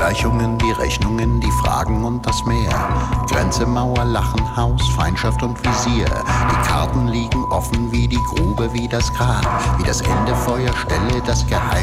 Gleichungen, die Rechnungen, die Fragen und das Meer. Grenze, Mauer, Lachen, Haus, Feindschaft und Visier. Die Karten liegen offen wie die Grube, wie das Grab, wie das Ende, Feuerstelle, das Geheimnis.